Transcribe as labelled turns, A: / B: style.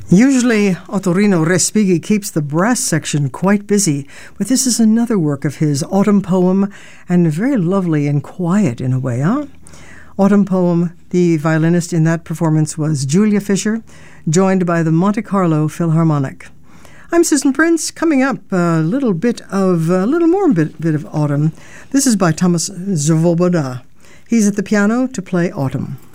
A: Usually, Ottorino Respighi keeps the brass section quite busy, but this is another work of his, Autumn Poem, and very lovely and quiet in a way, huh? Autumn Poem, the violinist in that performance was Julia Fisher, joined by the Monte Carlo Philharmonic. I'm Susan Prince. Coming up, a little more bit of autumn. This is by Thomas Swoboda. He's at the piano to play Autumn.